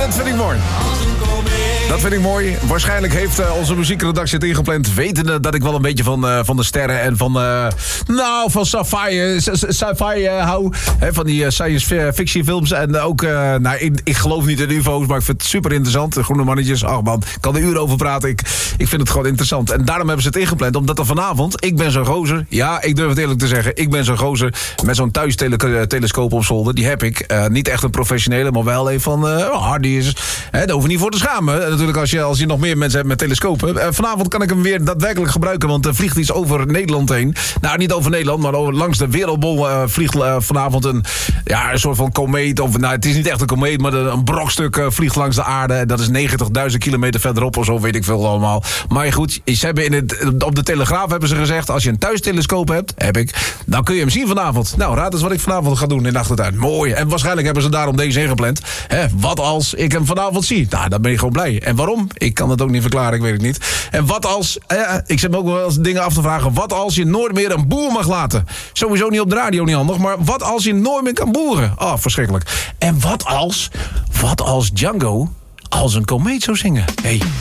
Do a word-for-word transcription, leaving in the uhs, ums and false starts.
Dat vind ik mooi. Dat vind ik mooi. Waarschijnlijk heeft uh, onze muziekredactie het ingepland, wetende dat ik wel een beetje van, uh, van de sterren en van, uh, nou, van sci-fi, sci-fi uh, hou. He, van die uh, science fiction films. En uh, ook, uh, nou, ik, ik geloof niet in U F O's, maar ik vind het super interessant. Groene mannetjes, ach man, ik kan er uren over praten. Ik, ik vind het gewoon interessant. En daarom hebben ze het ingepland, omdat er vanavond, ik ben zo'n gozer, ja, ik durf het eerlijk te zeggen, ik ben zo'n gozer met zo'n thuistelescoop op zolder. Die heb ik. Uh, niet echt een professionele, maar wel een van uh, Hardy is. Hè, daar hoef je niet voor te schamen. Natuurlijk als je, als je nog meer mensen hebt met telescopen. Uh, vanavond kan ik hem weer daadwerkelijk gebruiken, want er vliegt iets over Nederland heen. Nou, niet over Nederland, maar over, langs de wereldbol uh, vliegt uh, vanavond een, ja, een soort van komeet. Of, nou, het is niet echt een komeet, maar een brokstuk uh, vliegt langs de aarde. En dat is negentigduizend kilometer verderop of zo, weet ik veel allemaal. Maar goed, ze hebben in het, op de Telegraaf hebben ze gezegd, als je een thuistelescoop hebt, heb ik, dan kun je hem zien vanavond. Nou, raad eens wat ik vanavond ga doen in de achtertuin. Mooi. En waarschijnlijk hebben ze daarom deze ingepland. Hè, wat als ik hem vanavond zie? Nou, dan ben ik gewoon blij. En waarom? Ik kan het ook niet verklaren, ik weet het niet. En wat als, eh, ik zit me ook wel eens dingen af te vragen, wat als je nooit meer een boer mag laten? Sowieso niet op de radio, niet handig, maar wat als je nooit meer kan boeren? Oh, verschrikkelijk. En wat als, wat als Django als een komeet zou zingen? Hey.